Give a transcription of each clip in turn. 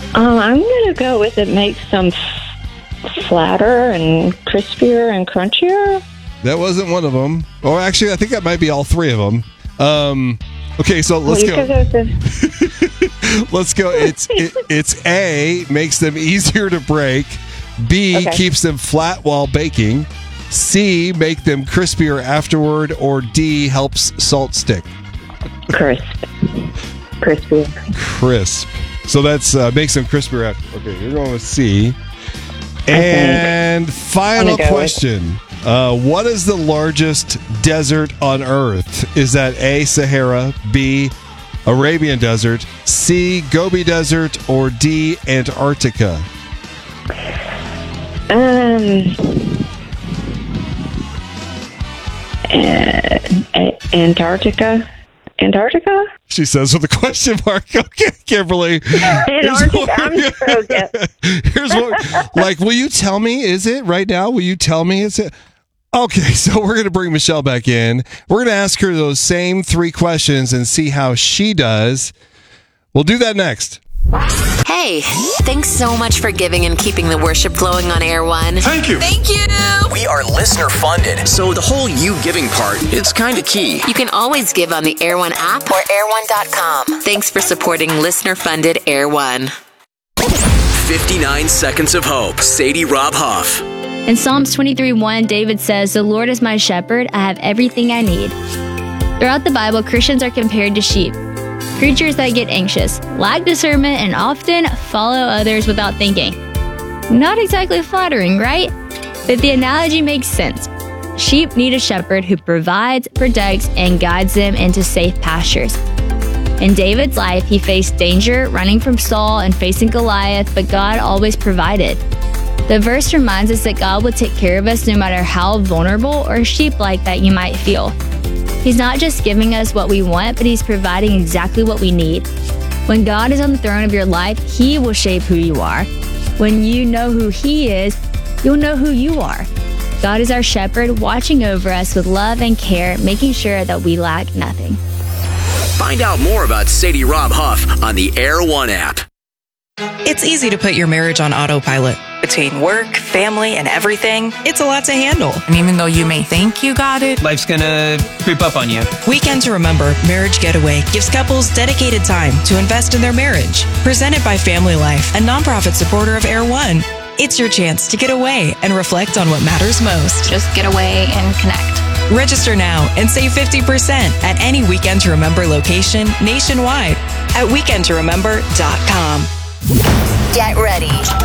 I'm going to go with it makes them flatter and crispier and crunchier. That wasn't one of them. Or actually, I think that might be all three of them. Okay, so let's go. Let's go. It's A, makes them easier to break. B, keeps them flat while baking. C, make them crispier afterward. Or D, helps salt stick. Crisp. So that's makes them crispier after. Okay, you're going with C. And final question. What is the largest desert on Earth? Is that A, Sahara, B, Arabian Desert, C, Gobi Desert, or D, Antarctica? Antarctica? She says with a question mark. Okay, Kimberly. Antarctica. Here's what. Like, will you tell me? Is it right now? Will you tell me? Is it? Okay, so we're going to bring Michelle back in. We're going to ask her those same three questions and see how she does. We'll do that next. Hey, thanks so much for giving and keeping the worship flowing on Air One. Thank you. Thank you. We are listener funded, so the whole you giving part, it's kind of key. You can always give on the Air One app or air1.com. Thanks for supporting listener funded Air One. 59 Seconds of Hope, Sadie Rob Huff. In Psalms 23:1, David says, "The Lord is my shepherd, I have everything I need." Throughout the Bible, Christians are compared to sheep, creatures that get anxious, lack discernment, and often follow others without thinking. Not exactly flattering, right? But the analogy makes sense. Sheep need a shepherd who provides, protects, and guides them into safe pastures. In David's life, he faced danger, running from Saul and facing Goliath, but God always provided. The verse reminds us that God will take care of us no matter how vulnerable or sheep-like that you might feel. He's not just giving us what we want, but He's providing exactly what we need. When God is on the throne of your life, He will shape who you are. When you know who He is, you'll know who you are. God is our shepherd, watching over us with love and care, making sure that we lack nothing. Find out more about Sadie Rob Huff on the Air One app. It's easy to put your marriage on autopilot. Between work, family, and everything, it's a lot to handle. And even though you may think you got it, life's gonna creep up on you. Weekend to Remember Marriage Getaway gives couples dedicated time to invest in their marriage. Presented by Family Life, a nonprofit supporter of Air One. It's your chance to get away and reflect on what matters most. Just get away and connect. Register now and save 50% at any Weekend to Remember location nationwide at weekendtoremember.com. Get ready.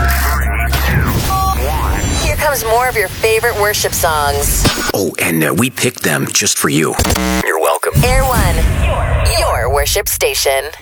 Here comes more of your favorite worship songs. Oh, and we picked them just for you. You're welcome. Air One, your worship station.